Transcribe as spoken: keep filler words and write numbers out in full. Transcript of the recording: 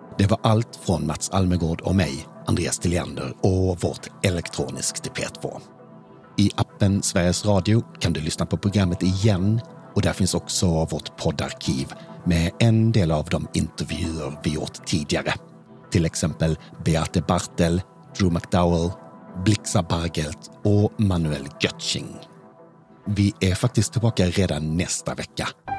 Det var allt från Mats Almegård och mig, Andreas Tilliander, och vårt elektronisk till P två. I appen Sveriges Radio kan du lyssna på programmet igen, och där finns också vårt poddarkiv med en del av de intervjuer vi gjort tidigare. Till exempel Beate Bartel, Drew McDowell, Blixa Bargelt och Manuel Götsching. Vi är faktiskt tillbaka redan nästa vecka.